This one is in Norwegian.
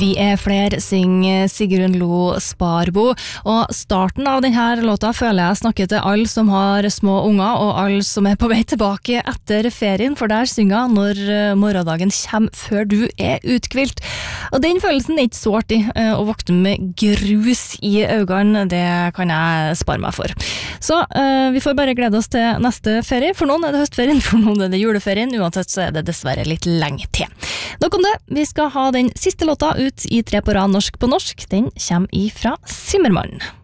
Vi flere, synger Sigrun Lo Sparbo, og starten av denne låta føler jeg snakker til alle som har små unger, og alle som på vei tilbake etter ferien, for der synger jeg når morgendagen kommer før du utkvilt. Og den følelsen ikke så artig, å våkne med grus i øynene, det kan jeg spare meg for. Så vi får bare glede oss til neste ferie. For noen det høstferien, for noen det juleferien, uansett så det dessverre litt lenge til. Nok om det, vi skal ha den siste låta ut i 3 på rad norsk på norsk. Den kommer ifra Simmermann.